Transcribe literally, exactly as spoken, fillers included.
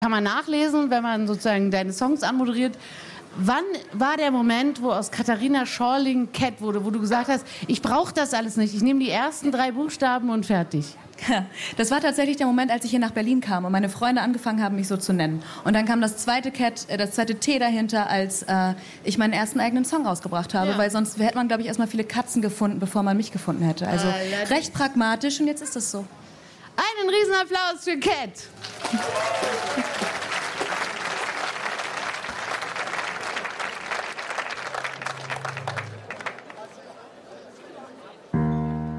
kann man nachlesen, wenn man sozusagen deine Songs anmoderiert. Wann war der Moment, wo aus Katharina Schorling Cat wurde, wo du gesagt hast, ich brauche das alles nicht, ich nehme die ersten drei Buchstaben und fertig? Ja, das war tatsächlich der Moment, als ich hier nach Berlin kam und meine Freunde angefangen haben, mich so zu nennen. Und dann kam das zweite Cat, äh, das zweite T dahinter, als äh, ich meinen ersten eigenen Song rausgebracht habe, ja. Weil sonst hätte man, glaube ich, erstmal viele Katzen gefunden, bevor man mich gefunden hätte. Also äh, recht pragmatisch und jetzt ist das so. Einen Riesenapplaus für Cat.